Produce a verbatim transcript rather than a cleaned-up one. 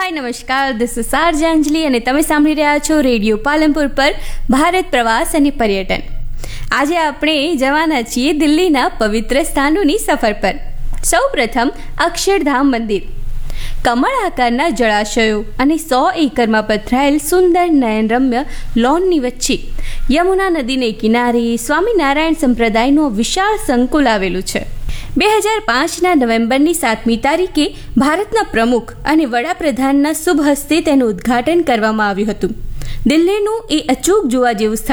હાય નમસ્કાર, this is સાર્જાંજલિ અને તમે સાંભળી રહ્યા છો રેડિયો પાલનપુર પર ભારત પ્રવાસ અને પર્યટન. આજે આપણે જવાના છીએ દિલ્હીના પવિત્ર સ્થાનોની સફર પર. સૌ પ્રથમ અક્ષરધામ મંદિર. કમળ આકારના જળાશયો અને સો એકરમાં પથરાયેલ સુંદર નયનરમ્ય લોનની વચ્ચે યમુના નદીને કિનારે સ્વામિનારાયણ સંપ્રદાયનું વિશાળ સંકુલ આવેલું છે. બે હજાર પાંચના નવેમ્બરની સાતમી તારીખે ભારતના પ્રમુખ અને વડાપ્રધાનના શુભ હસ્તે તેનું ઉદ્ઘાટન કરવામાં આવ્યું હતું. દિલ્હીનું એ અચૂક જોવા જેવું સ્થળ